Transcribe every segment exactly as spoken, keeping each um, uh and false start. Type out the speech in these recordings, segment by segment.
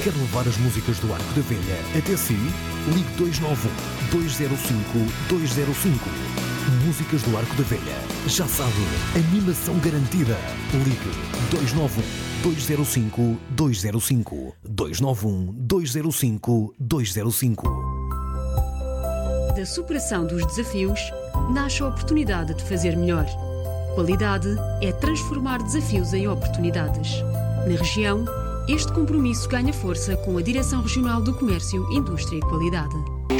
Quer levar as músicas do Arco da Velha até si? Ligue dois nove um, dois zero cinco, dois zero cinco. Músicas do Arco da Velha. Já sabe, animação garantida. Ligue dois nove um, dois zero cinco, dois zero cinco. dois nove um, dois zero cinco, dois zero cinco. Da superação dos desafios, nasce a oportunidade de fazer melhor. Qualidade é transformar desafios em oportunidades. Na região, este compromisso ganha força com a Direção Regional do Comércio, Indústria e Qualidade.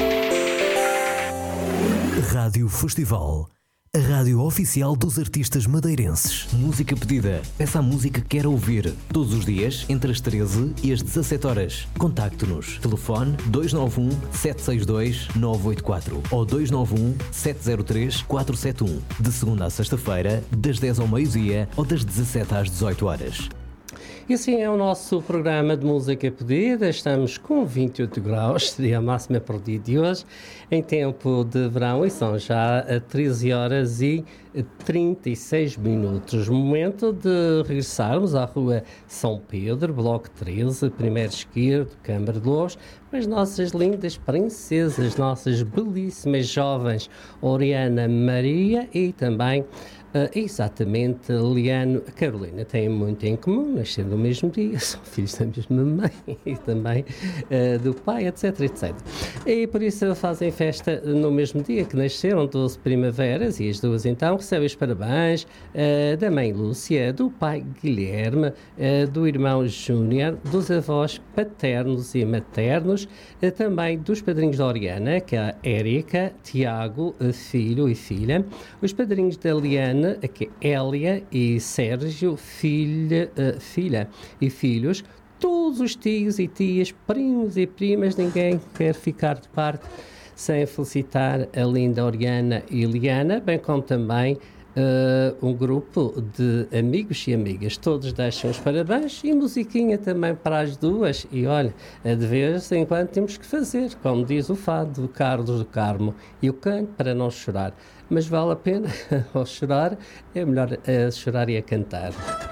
Rádio Festival. A rádio oficial dos artistas madeirenses. Música pedida. Peça a música que quer ouvir. Todos os dias, entre as treze e as dezassete horas. Contacte-nos. Telefone dois nove um, sete seis dois, nove oito quatro ou dois nove um, sete zero três, quatro sete um. De segunda a sexta-feira, das dez ao meio-dia ou das dezassete às dezoito horas. E assim é o nosso programa de música pedida. Estamos com vinte e oito graus, seria a máxima para o dia de hoje, em tempo de verão, e são já treze horas e trinta e seis minutos. Momento de regressarmos à Rua São Pedro, Bloco treze, primeiro esquerdo, Câmara de Louros, com as nossas lindas princesas, nossas belíssimas jovens, Oriana Maria e também Uh, exatamente, Liano e Carolina têm muito em comum, nasceram no mesmo dia, são filhos da mesma mãe e também uh, do pai, etc, etcétera. E por isso fazem festa no mesmo dia que nasceram, doze primaveras, e as duas então recebem os parabéns uh, da mãe Lúcia, do pai Guilherme, uh, do irmão Júnior, dos avós paternos e maternos, uh, também dos padrinhos da Oriana, que é a Érica, Tiago, uh, filho e filha, os padrinhos da Liana, aqui Hélia e Sérgio, filha, uh, filha e filhos, todos os tios e tias, primos e primas, ninguém quer ficar de parte sem felicitar a linda Oriana e Liana, bem como também Uh, um grupo de amigos e amigas. Todos deixam os parabéns e musiquinha também para as duas. E olha, de vez em quando temos que fazer, como diz o fado do Carlos do Carmo, e o canto para não chorar. Mas vale a pena, ao chorar, é melhor uh, chorar e a cantar.